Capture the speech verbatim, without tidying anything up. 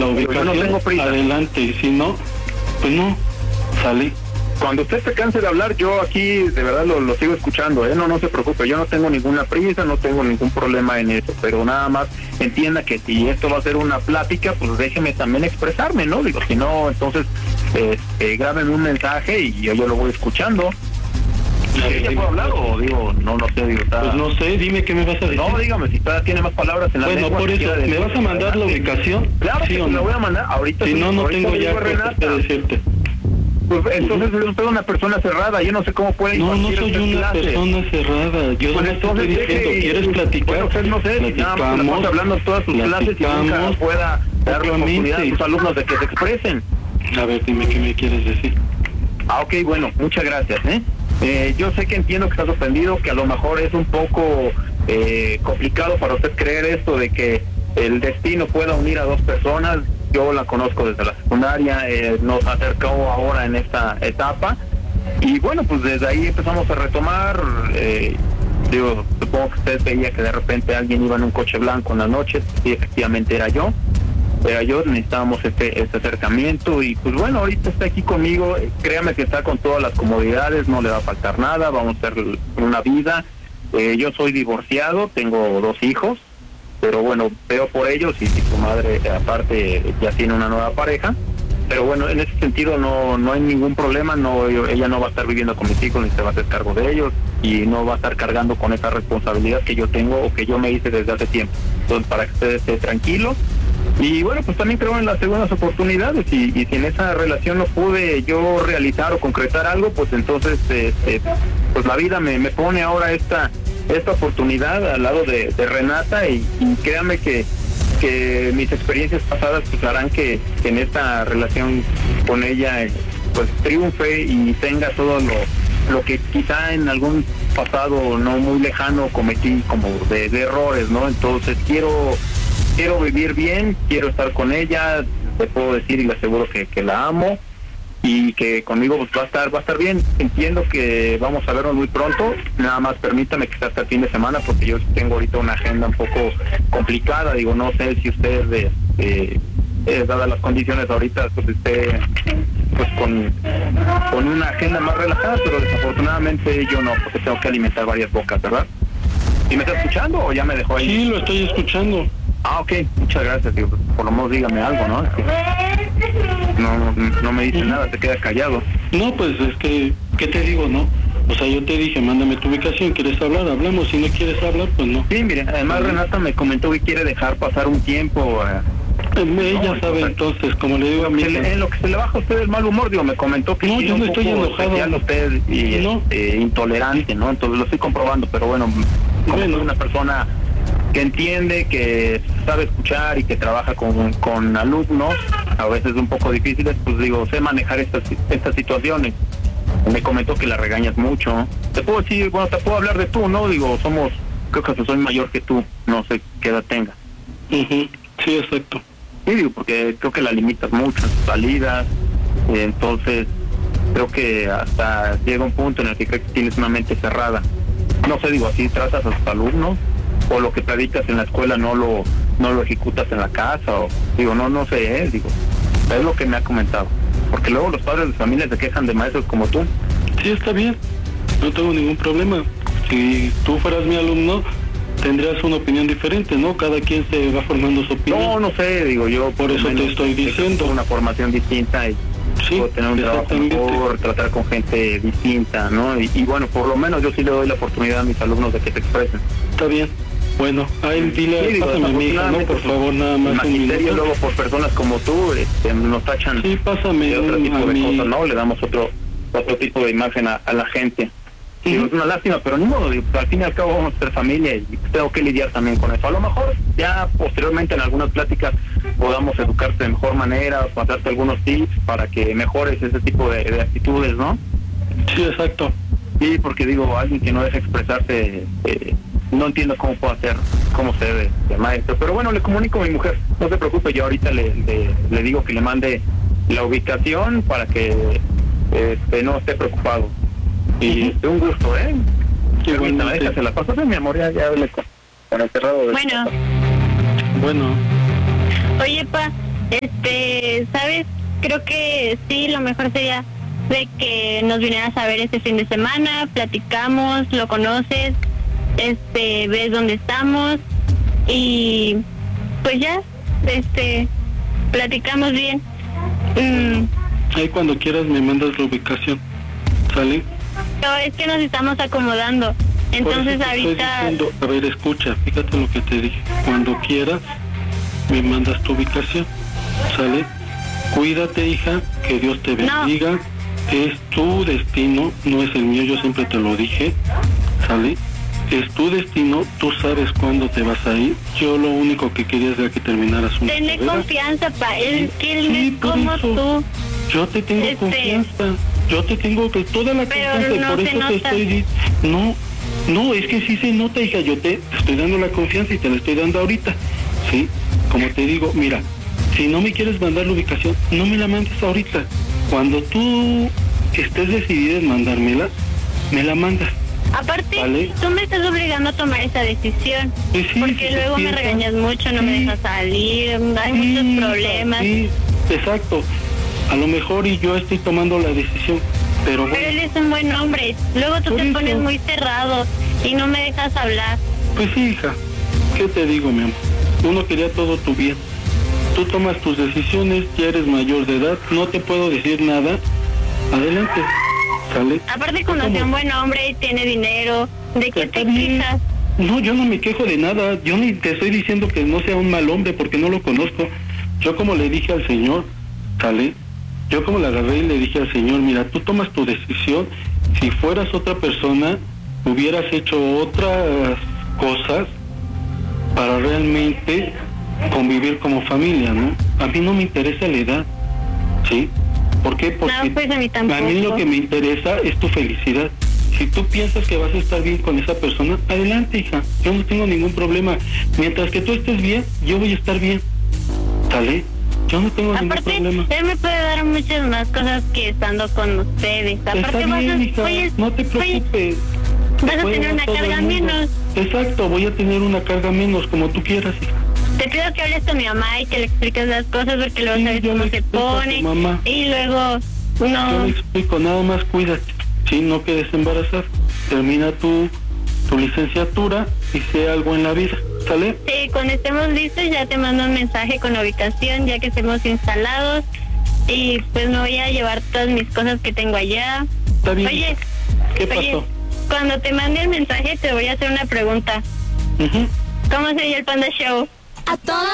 ubicación, yo no tengo prisa. Adelante, y si no, pues no, sale. Cuando usted se canse de hablar, yo aquí de verdad lo, lo sigo escuchando, ¿eh? No, no se preocupe, yo no tengo ninguna prisa, no tengo ningún problema en eso, pero nada más entienda que si esto va a ser una plática, pues déjeme también expresarme, ¿no? Digo, si no, entonces eh, eh, grábenme un mensaje y yo, yo lo voy escuchando. ¿Ya puedo hablar o digo, no, no sé, digo, está... Pues no sé, dime qué me vas a decir. No, dígame, si todavía tiene más palabras en la bueno, lengua... Bueno, por eso, ¿me vas a mandar la ubicación? Claro ¿Sí que o te no? la voy a mandar, ahorita... Si no, no tengo ya cosas que decirte. Pues entonces uh-huh. usted es una persona cerrada, yo no sé cómo puede... No, no soy una clase. persona cerrada, yo pues no estoy diciendo, ¿quieres platicar? Bueno, usted no sé, si nada más estamos hablando de todas sus clases y nunca pueda dar la oportunidad a sus alumnos de que se expresen. A ver, dime qué me quieres decir. Ah, ok, bueno, muchas gracias, ¿eh? Eh, yo sé que entiendo que estás ofendido, que a lo mejor es un poco eh, complicado para usted creer esto de que el destino pueda unir a dos personas. Yo la conozco desde la secundaria, eh, nos acercó ahora en esta etapa y bueno, pues desde ahí empezamos a retomar. Eh, digo, supongo que usted veía que de repente alguien iba en un coche blanco en la noche, y efectivamente era yo. Era yo, necesitábamos este, este acercamiento y pues bueno, ahorita está aquí conmigo, créame que está con todas las comodidades, no le va a faltar nada, vamos a hacer una vida. Eh, yo soy divorciado, tengo dos hijos, pero bueno, veo por ellos y si su madre aparte ya tiene una nueva pareja, pero bueno, en ese sentido no no hay ningún problema, no yo, ella no va a estar viviendo con mis hijos ni se va a hacer cargo de ellos y no va a estar cargando con esa responsabilidad que yo tengo o que yo me hice desde hace tiempo. Entonces, para que usted esté tranquilo. Y bueno, pues también creo en las segundas oportunidades y, y si en esa relación no pude yo realizar o concretar algo, pues entonces eh, eh, pues la vida me, me pone ahora esta esta oportunidad al lado de, de Renata y, y créanme que, que mis experiencias pasadas pues harán que, que en esta relación con ella eh, pues triunfe y tenga todo lo, lo que quizá en algún pasado no muy lejano cometí como de, de errores, ¿no? Entonces quiero... Quiero vivir bien, quiero estar con ella, te puedo decir y le aseguro que, que la amo y que conmigo pues va a estar va a estar bien. Entiendo que vamos a vernos muy pronto, nada más permítame que sea hasta el fin de semana porque yo tengo ahorita una agenda un poco complicada, digo, no sé si ustedes, de, de, eh, dadas las condiciones ahorita, pues esté pues con, con una agenda más relajada, pero desafortunadamente yo no, porque tengo que alimentar varias bocas, ¿verdad? ¿Y me está escuchando o ya me dejó ahí? Sí, lo estoy escuchando. Ah, ok, muchas gracias, digo, por lo menos dígame algo, ¿no? Es que no, no, no me dice nada, te quedas callado. No, pues es que, ¿qué te digo, no? O sea, yo te dije, mándame tu ubicación, ¿quieres hablar? Hablamos, si no quieres hablar, pues no. Sí, mire, además Renata me comentó que quiere dejar pasar un tiempo. Eh, Ella no, sabe entonces, como le digo a mi hija. En lo que se le baja a usted el mal humor, digo, me comentó que no, yo no estoy enojado. Usted y no. eh, intolerante, ¿no? Entonces lo estoy comprobando, pero bueno, como bueno. Soy una persona que entiende, que sabe escuchar y que trabaja con, con alumnos, a veces un poco difíciles, pues digo, sé manejar estas estas situaciones. Me comentó que la regañas mucho. Te puedo decir, bueno, te puedo hablar de tú, ¿no? Digo, somos, creo que soy mayor que tú, no sé qué edad tengas. Uh-huh. Sí, exacto. Sí, digo, porque creo que la limitas mucho en tus salidas, eh, entonces creo que hasta llega un punto en el que creo que tienes una mente cerrada. No sé, digo, así tratas a tus alumnos, o lo que predicas en la escuela no lo no lo ejecutas en la casa, o digo, no no sé, eh, digo, es lo que me ha comentado, porque luego los padres de familia se quejan de maestros como tú. Sí, está bien, no tengo ningún problema. Si tú fueras mi alumno, tendrías una opinión diferente, ¿no? Cada quien se va formando su opinión. No, no sé, digo, yo por eso te estoy diciendo. Una formación distinta y sí, puedo tener un trabajo mejor, tratar con gente distinta, ¿no? Y, y bueno, por lo menos yo sí le doy la oportunidad a mis alumnos de que se expresen. Está bien. Bueno, ahí dile, sí, digo, pásame a mi hija, ¿no? Por favor, nada más. El magisterio luego por personas como tú este, nos tachan sí, pásame de otro tipo a de mi... cosas, ¿no? Le damos otro otro tipo de imagen a, a la gente. Sí, uh-huh. Es una lástima, pero ni modo, digo, al fin y al cabo vamos a ser familia y tengo que lidiar también con eso. A lo mejor ya posteriormente en algunas pláticas podamos educarte de mejor manera, pasarte algunos tips para que mejores ese tipo de, de actitudes, ¿no? Sí, exacto. Sí, porque digo, alguien que no deja expresarse, eh, no entiendo cómo puedo hacer, cómo se debe de maestro. Pero bueno, le comunico a mi mujer, no se preocupe, yo ahorita le, le, le digo que le mande la ubicación para que este, no esté preocupado. Y de un gusto, ¿eh? Sí, bueno, déjase la pasas, mi amor, ya, ya hablé con, con el cerrado de... Bueno. Bueno. Oye, pa, Este, ¿sabes? Creo que sí, lo mejor sería de que nos vinieras a ver este fin de semana, platicamos, lo conoces, este, ves dónde estamos y pues ya, este, platicamos bien. Mm. Ahí cuando quieras me mandas la ubicación, ¿sale? No, es que nos estamos acomodando, entonces Por eso te estoy ahorita... diciendo, a ver, escucha, fíjate lo que te dije. Cuando quieras me mandas tu ubicación, ¿sale? Cuídate, hija, que Dios te bendiga. No. Es tu destino, no es el mío, yo siempre te lo dije, ¿sale? Es tu destino, tú sabes cuándo te vas a ir. Yo lo único que quería era que terminaras una Tenle carrera. confianza, pa, él, que él Sí, es como eso. tú. Yo te tengo Este... confianza, yo te tengo que toda la Pero confianza, y no por se eso nota. te estoy diciendo, no, no, es que sí se nota, hija, yo te, te estoy dando la confianza y te la estoy dando ahorita, ¿sí? Como te digo, mira, si no me quieres mandar la ubicación, no me la mandes ahorita. Cuando tú estés decidida en mandármela, me la mandas. Aparte, ¿vale? Tú me estás obligando a tomar esa decisión, Pues sí, porque si luego me piensas, regañas mucho, no sí, me dejas salir, hay sí, muchos problemas. Sí, exacto. A lo mejor y yo estoy tomando la decisión, pero bueno. Pero él es un buen hombre, luego tú Por te eso. pones muy cerrado y no me dejas hablar. Pues sí, hija, ¿qué te digo, mi amor? Uno quería todo tu bien. Tú tomas tus decisiones, ya eres mayor de edad, no te puedo decir nada. Adelante, ¿sale? Aparte conocí a un buen hombre y tiene dinero, ¿de qué Está te bien. quejas? No, yo no me quejo de nada, yo ni te estoy diciendo que no sea un mal hombre porque no lo conozco. Yo como le dije al Señor, ¿sale? Yo como le agarré y le dije al Señor, mira, tú tomas tu decisión, si fueras otra persona, hubieras hecho otras cosas para realmente convivir como familia, ¿no? A mí no me interesa la edad, ¿sí? ¿Por qué? Porque No, pues a mí tampoco. a mí lo que me interesa es tu felicidad. Si tú piensas que vas a estar bien con esa persona, adelante, hija, yo no tengo ningún problema. Mientras que tú estés bien, yo voy a estar bien, ¿sale? Yo no tengo Aparte, ningún problema. él me puede dar muchas más cosas que estando con ustedes. Aparte, Está vas bien, a, hija, oye, no te preocupes. vas a Puede tener dar una todo el carga mundo. menos. Exacto, voy a tener una carga menos, como tú quieras, hija. Te pido que hables con mi mamá y que le expliques las cosas porque luego Sí, sabes yo cómo le se explico a tu pone mamá. y luego Yo no. le explico, nada más cuídate, ¿sí? No quedes embarazada. Termina tu, tu licenciatura y sea algo en la vida, ¿sale? Sí, cuando estemos listos ya te mando un mensaje con la ubicación ya que estemos instalados y pues me voy a llevar todas mis cosas que tengo allá. Está bien. Oye, ¿Qué oye, pasó? cuando te mande el mensaje te voy a hacer una pregunta. Ujú. ¿Cómo sería el Panda Show? A toda